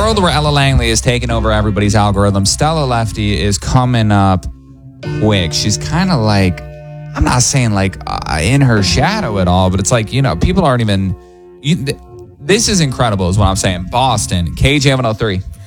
world where Ella Langley is taking over everybody's algorithm, Stella Lefty is coming up quick. She's kind of like, I'm not saying like in her shadow at all, but it's like, people aren't even... this is incredible is what I'm saying. Boston, KJ103.